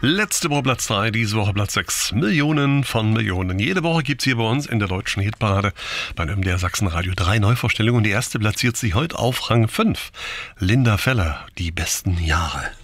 Letzte Woche Platz 3, diese Woche Platz 6. Millionen von Millionen. Jede Woche gibt es hier bei uns in der deutschen Hitparade bei einem der Sachsen Radio 3 Neuvorstellungen. Die erste platziert sich heute auf Rang 5. Linda Feller, die besten Jahre.